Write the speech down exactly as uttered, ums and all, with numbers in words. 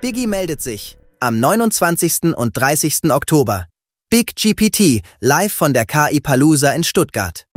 Biggie meldet sich am neunundzwanzigsten und dreißigsten Oktober. Big G P T live von der K I Palooza in Stuttgart.